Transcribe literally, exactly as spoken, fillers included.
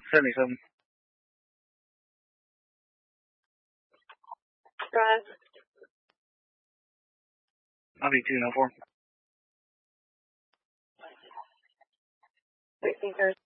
seventy-seven. Drive. I'll be two oh four. thirteen Thursday.